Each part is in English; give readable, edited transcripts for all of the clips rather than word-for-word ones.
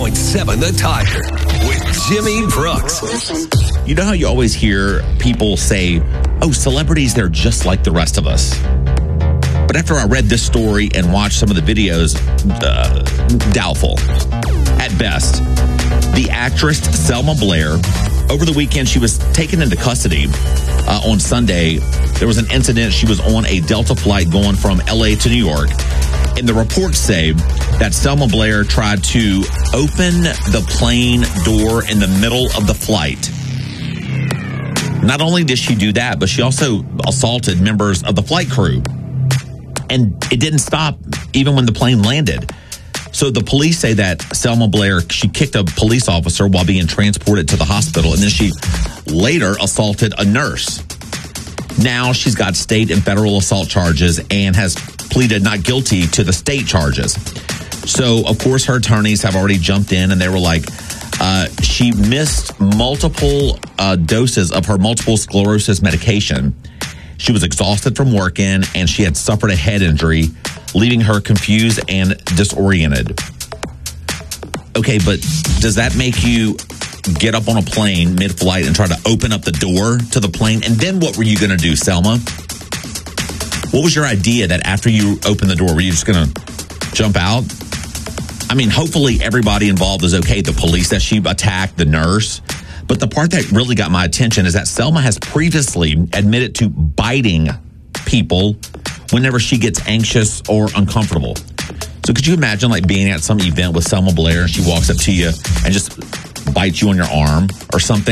101.7 The Tiger with Jimmy Brooks. You know how you always hear people say, oh, celebrities, they're just like the rest of us. But after I read this story and watched some of the videos, doubtful at best. The actress Selma Blair, over the weekend, she was taken into custody on Sunday. There was an incident. She was on a Delta flight going from L.A. to New York. And the reports say that Selma Blair tried to open the plane door in the middle of the flight. Not only did she do that, but she also assaulted members of the flight crew. And it didn't stop even when the plane landed. So the police say that Selma Blair, she kicked a police officer while being transported to the hospital, and then she later assaulted a nurse. Now she's got state and federal assault charges and has pleaded not guilty to the state charges. So, of course, her attorneys have already jumped in, and they were like, she missed multiple doses of her multiple sclerosis medication. She was exhausted from working, and she had suffered a head injury, leaving her confused and disoriented. Okay, but does that make you get up on a plane mid-flight and try to open up the door to the plane? And then what were you going to do, Selma? What was your idea that after you opened the door, were you just going to jump out? I mean, hopefully everybody involved is okay. The police that she attacked, the nurse. But the part that really got my attention is that Selma has previously admitted to biting people whenever she gets anxious or uncomfortable. So could you imagine like being at some event with Selma Blair and she walks up to you and just bites you on your arm or something?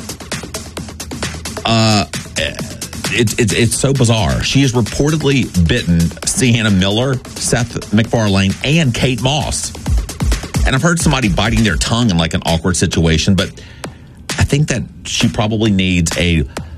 It's so bizarre. She has reportedly bitten Sienna Miller, Seth MacFarlane, and Kate Moss. And I've heard somebody biting their tongue in like an awkward situation, but I think that she probably needs a